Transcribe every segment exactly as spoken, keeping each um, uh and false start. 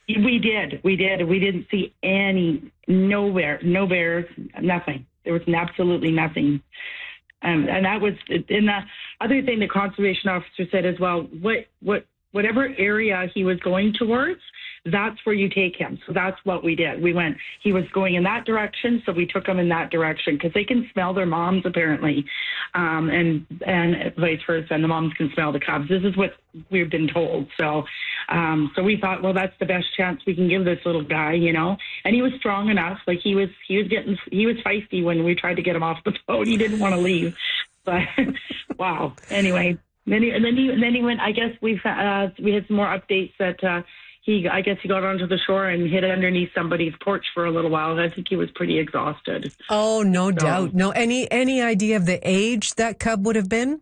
We did. We did. We didn't see any, no bear, no bears, nothing. There was absolutely nothing. Um, and that was, in the other thing the conservation officer said as well, what, what, whatever area he was going towards, that's where you take him. So that's what we did. We went, he was going in that direction, so we took him in that direction because they can smell their moms apparently, um, and and vice versa, and the moms can smell the cubs. This is what we've been told. So um, so we thought, well, that's the best chance we can give this little guy, you know. And he was strong enough. Like he was, he was getting, he was feisty when we tried to get him off the boat. He didn't want to leave. But wow. Anyway, then he, and then he, and then he went. I guess we've uh, we had some more updates that. Uh, He, I guess he got onto the shore and hid underneath somebody's porch for a little while. I think he was pretty exhausted. Oh, no so, doubt. No, any any idea of the age that cub would have been?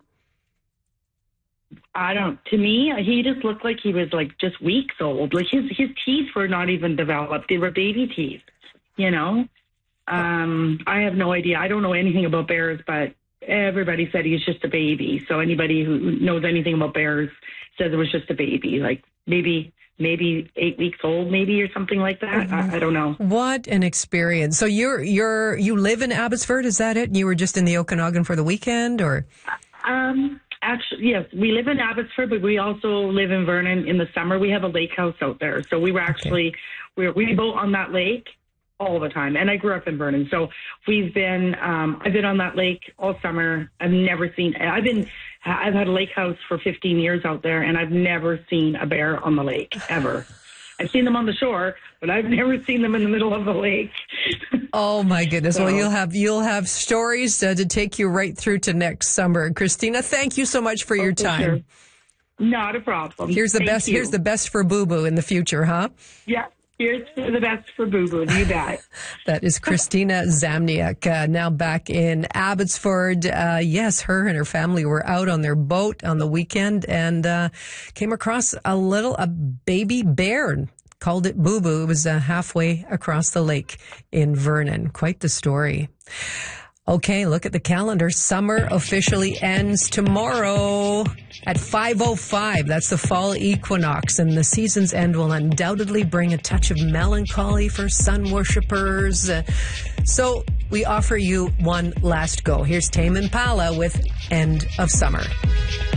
I don't. To me, he just looked like he was like just weeks old. Like his his teeth were not even developed; they were baby teeth. You know, um, I have no idea. I don't know anything about bears, but everybody said he's just a baby. So anybody who knows anything about bears says it was just a baby, like maybe. maybe eight weeks old, maybe, or something like that. I, I don't know. What an experience. So you're, you're, you live in Abbotsford, is that it? You were just in the Okanagan for the weekend, or? Um, actually, yes, we live in Abbotsford, but we also live in Vernon in the summer. We have a lake house out there. So we were actually, okay. we, we boat on that lake all the time. And I grew up in Vernon. So we've been, um, I've been on that lake all summer. I've never seen, I've been, I've had a lake house for fifteen years out there, and I've never seen a bear on the lake, ever. I've seen them on the shore, but I've never seen them in the middle of the lake. Oh my goodness. So, well, you'll have, you'll have stories uh, to take you right through to next summer. Christina, thank you so much for your oh, for time. Sure. Not a problem. Here's the Thank best, you. here's the best for Boo Boo in the future, huh? Yeah. Here's for the best for Boo Boo. You bet. That is Christina Zamniak, uh, now back in Abbotsford. Uh, yes, her and her family were out on their boat on the weekend and uh, came across a little, a baby bear. Called it Boo Boo. It was uh, halfway across the lake in Vernon. Quite the story. Okay, look at the calendar. Summer officially ends tomorrow at five oh five. That's the fall equinox, and the season's end will undoubtedly bring a touch of melancholy for sun worshippers. Uh, so we offer you one last go. Here's Tame Impala with End of Summer.